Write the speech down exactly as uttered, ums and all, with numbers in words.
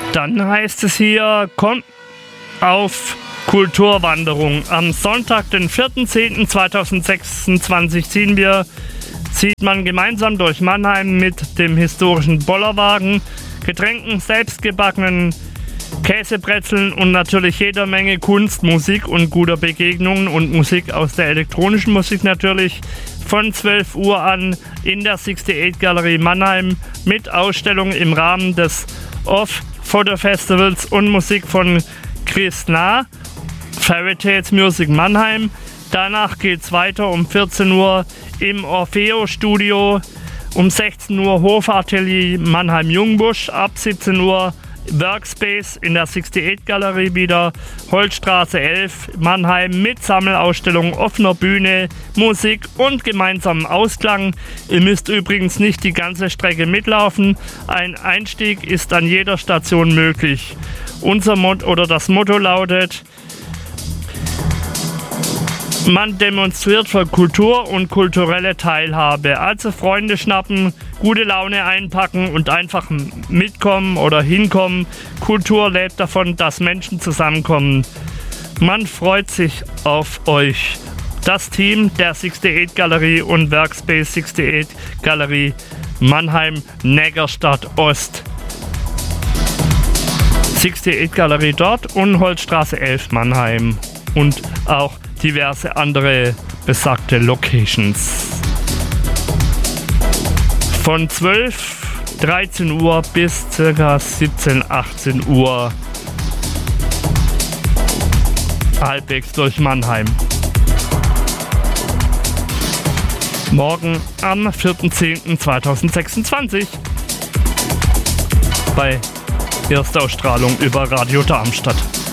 Dann heißt es hier, kommt auf Kulturwanderung. Am Sonntag, den vierten zehnten zweitausendsechsundzwanzig, ziehen wir, zieht man gemeinsam durch Mannheim mit dem historischen Bollerwagen, Getränken, selbstgebackenen Käsebrezeln und natürlich jeder Menge Kunst, Musik und guter Begegnungen und Musik aus der elektronischen Musik natürlich. Von zwölf Uhr an in der achtundsiebzig Galerie Mannheim mit Ausstellung im Rahmen des Off Photo Festivals und Musik von Chris Nah, Fairy Tales Music Mannheim. Danach geht es weiter um vierzehn Uhr im Orfeo Studio, um sechzehn Uhr Hofatelier Mannheim-Jungbusch, ab siebzehn Uhr Workspace in der achtundsiebzig Galerie wieder, Holzstraße elf Mannheim mit Sammelausstellung, offener Bühne, Musik und gemeinsamen Ausklang. Ihr müsst übrigens nicht die ganze Strecke mitlaufen, ein Einstieg ist an jeder Station möglich. Unser Motto oder das Motto lautet: Man demonstriert für Kultur und kulturelle Teilhabe. Also Freunde schnappen, gute Laune einpacken und einfach mitkommen oder hinkommen. Kultur lebt davon, dass Menschen zusammenkommen. Man freut sich auf euch. Das Team der achtundsiebzig Galerie und Workspace achtundsiebzig Galerie Mannheim, Neckarstadt Ost. achtundsiebzig Galerie dort und Holzstraße elf Mannheim. Und auch diverse andere besagte Locations. Von zwölf, dreizehn Uhr bis ca. siebzehn, achtzehn Uhr halbwegs durch Mannheim. Morgen am vierten zehnten zweitausendsechsundzwanzig bei Erstausstrahlung über Radio Darmstadt.